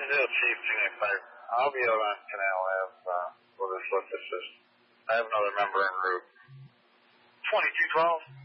Still Chief 295. I'll be out on Canal Ave. We'll just look at this. I have another member en route. 2212.